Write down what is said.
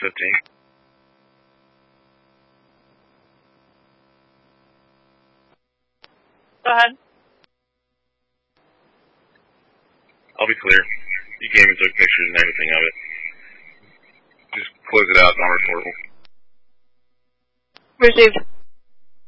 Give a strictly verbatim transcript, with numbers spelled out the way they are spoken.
fifteen. Go ahead. I'll be clear. You came and took pictures and everything of it. Just close it out, non-reportable. Received.